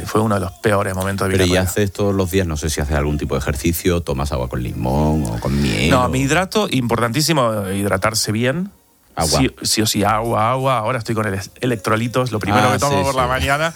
fue uno de los peores momentos de mi carrera. Pero ¿y haces todos los días? No sé si haces algún tipo de ejercicio, tomas agua con limón o con miel. No, me hidrato, importantísimo hidratarse bien. Agua. Sí o sí, agua. Ahora estoy con electrolitos, lo primero que tomo por la mañana.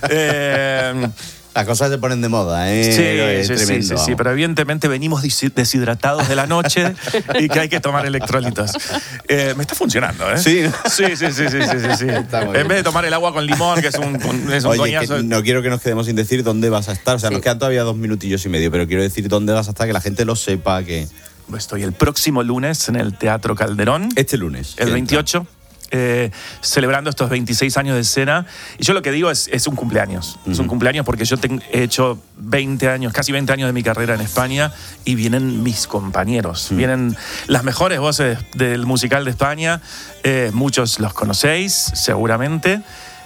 Las cosas se ponen de moda, ¿eh? Sí, pero evidentemente venimos deshidratados de la noche y que hay que tomar electrolitos. Me está funcionando, ¿eh? Sí. Sí. En vez de tomar el agua con limón, que es un coñazo. Que no quiero que nos quedemos sin decir dónde vas a estar. O sea, nos quedan todavía 2 minutillos y medio, pero quiero decir dónde vas a estar, que la gente lo sepa, que... Estoy el próximo lunes en el Teatro Calderón. Este lunes. El 28. Celebrando estos 26 años de escena. Y yo lo que digo es un cumpleaños. Es un cumpleaños porque yo he hecho 20 años, casi 20 años de mi carrera en España y vienen mis compañeros. Vienen las mejores voces del musical de España. Muchos los conocéis, seguramente.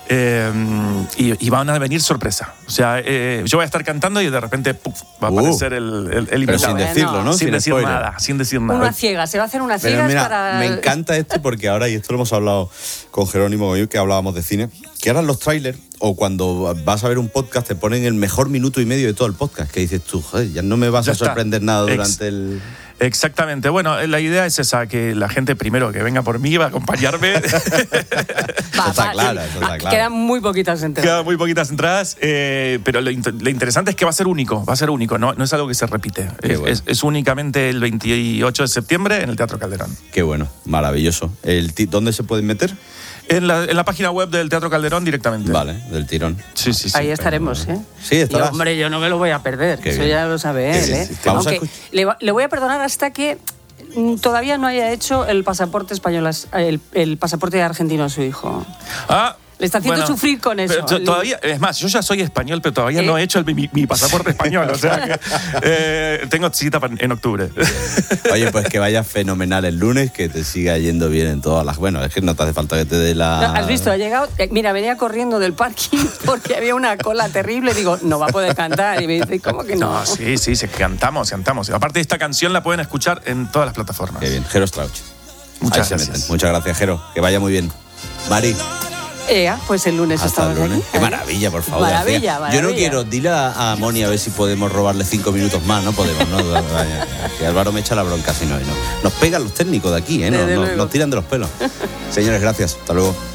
Y van a venir sorpresa. O sea, yo voy a estar cantando y de repente va a aparecer el invitado. Pero sin decirlo, ¿no? Sin decir nada. Una ciega, se va a hacer una ciega para... Me encanta esto porque ahora, y esto lo hemos hablado con Jerónimo, que hablábamos de cine, que ahora los trailers o cuando vas a ver un podcast te ponen el mejor minuto y medio de todo el podcast, que dices tú, joder, ya no me vas a sorprender nada durante el... Exactamente. Bueno, la idea es esa, que la gente primero que venga por mí va a acompañarme. Está claro. Quedan muy poquitas entradas. Pero lo interesante es que va a ser único, no es algo que se repite. Es únicamente el 28 de septiembre en el Teatro Calderón. Qué bueno, maravilloso. ¿Dónde se pueden meter? En la página web del Teatro Calderón directamente. Vale, del tirón. Sí. Ahí estaremos, ¿eh? Sí, estarás. Hombre, yo no me lo voy a perder. Qué eso bien. Ya lo sabe él, ¿eh? Aunque le voy a perdonar hasta que todavía no haya hecho el pasaporte español, el pasaporte argentino a su hijo. Le está haciendo sufrir con eso. Todavía, es más, yo ya soy español, pero todavía no he hecho mi pasaporte español. O sea, que tengo cita en octubre. Oye, pues que vaya fenomenal el lunes, que te siga yendo bien en todas las... Bueno, es que no te hace falta que te dé la... No, ¿has visto? Ha llegado... Mira, venía corriendo del parking porque había una cola terrible. Digo, no va a poder cantar. Y me dice, ¿cómo que no? No, sí, cantamos. Aparte, esta canción la pueden escuchar en todas las plataformas. Qué bien. Jero Strauch. Muchas gracias. Muchas gracias, Jero. Que vaya muy bien. Mari. Pues el lunes estamos ahí. Qué maravilla, por favor. Maravilla. Yo no quiero, dile a Moni a ver si podemos robarle 5 minutos más. No podemos, ¿no? Que Álvaro me echa la bronca si no. Nos pegan los técnicos de aquí, ¿eh? Nos tiran de los pelos. Señores, gracias. Hasta luego.